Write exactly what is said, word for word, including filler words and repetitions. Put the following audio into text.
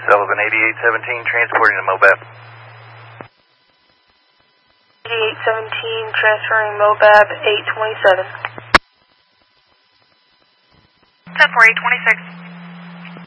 Sullivan eighty-eight seventeen, transporting to Mobab. eighty-eight seventeen, transferring Mobab eight twenty-seven. ten four eight twenty-six.